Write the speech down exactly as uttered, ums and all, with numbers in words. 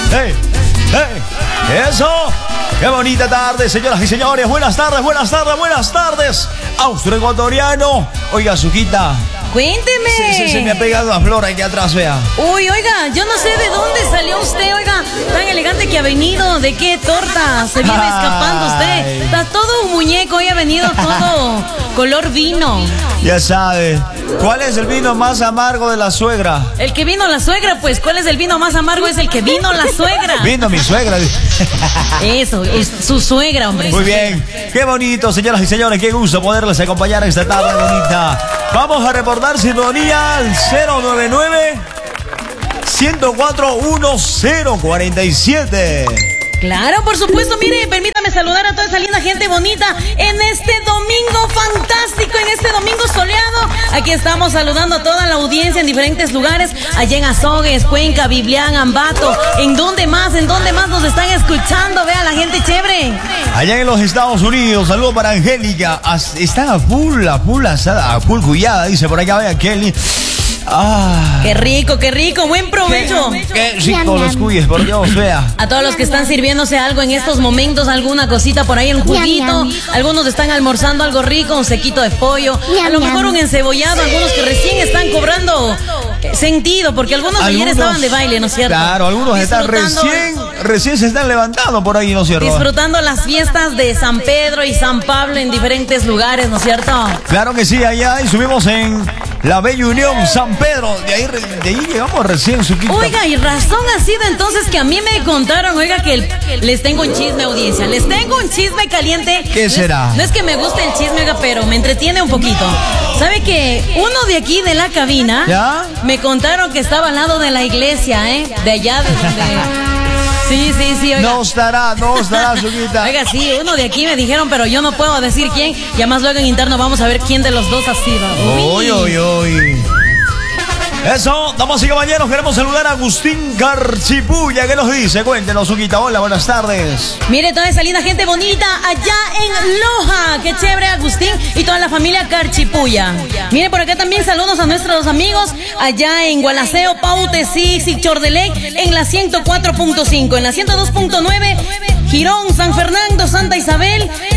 hey, hey. Eso. Qué bonita tarde, señoras y señores. Buenas tardes, buenas tardes, buenas tardes. Austroecuatoriano. Oiga, Suquita. Cuénteme. Se, se, se me ha pegado la flor aquí atrás, vea. Uy, oiga, yo no sé de dónde salió usted, oiga. Tan elegante que ha venido. ¿De qué torta se viene Ay. escapando usted? Está todo un muñeco, hoy ha venido todo color vino. Ya sabe. ¿Cuál es el vino más amargo de la suegra? El que vino la suegra, pues, ¿cuál es el vino más amargo? Es el que vino la suegra. Vino mi suegra. Eso, es su suegra, hombre. Muy bien. Qué bonito, señoras y señores. Qué gusto poderles acompañar esta tarde bonita. Vamos a reportar sintonía al cero nueve nueve, uno cero cuatro, uno cero cuatro siete. Claro, por supuesto, mire, permítame saludar a toda esa linda gente bonita en este domingo fantástico, en este domingo soleado. Aquí estamos saludando a toda la audiencia en diferentes lugares, allá en Azogues, Cuenca, Biblián, Ambato. ¿En dónde más? ¿En dónde más nos están escuchando? Vea la gente chévere. Allá en los Estados Unidos, saludo para Angélica. Está a full, a full asada, a full cuyada, dice por acá, vea Kelly. Ah, qué rico, qué rico, buen provecho. Qué, qué rico los cuyes, por Dios, vea. A todos los que están sirviéndose algo en estos momentos, alguna cosita por ahí, un juguito. Algunos están almorzando algo rico, un sequito de pollo, a lo mejor un encebollado, algunos que recién están cobrando sentido, porque algunos, algunos ayer estaban de baile, ¿no es cierto? Claro, algunos están recién, recién se están levantando por ahí, ¿no es cierto? Disfrutando las fiestas de San Pedro y San Pablo en diferentes lugares, ¿no es cierto? Claro que sí, allá y subimos en la Bella Unión, San Pedro, de ahí, de ahí llegamos recién, Suquita. Oiga, y razón ha sido entonces que a mí me contaron, oiga, que el, les tengo un chisme, audiencia, les tengo un chisme caliente. ¿Qué será? No es, no es que me guste el chisme, oiga, pero me entretiene un poquito. ¿Sabe que uno de aquí de la cabina, ¿ya? Me contaron que estaba al lado de la iglesia, ¿eh? De allá de donde... Sí, sí, sí, oiga. No estará, no estará, Suquita. Oiga, sí, uno de aquí me dijeron, pero yo no puedo decir quién. Y además luego en interno vamos a ver quién de los dos ha sido. Uy, uy, uy. Eso, damas y caballeros, queremos saludar a Agustín Carchipuya. ¿Qué nos dice? Cuéntenos, Suquita. Hola, buenas tardes. Mire, toda esa linda gente bonita allá en Loja. Qué chévere, Agustín y toda la familia Carchipuya. Mire, por acá también saludos a nuestros amigos allá en Gualaceo, Paute, Sixi, Chordeley, en la ciento cuatro punto cinco, en la ciento dos punto nueve, Girón, San Fernando, Santa Isabel,